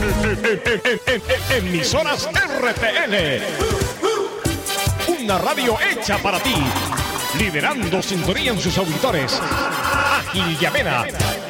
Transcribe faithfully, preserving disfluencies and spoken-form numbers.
Emisoras R T L. Una radio hecha para ti. Liderando sintonía en sus auditores. Ágil y amena.